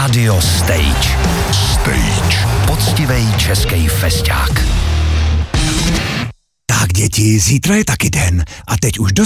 Radio Stage. Poctivej český fesťák. Tak děti, zítra je taky den a teď už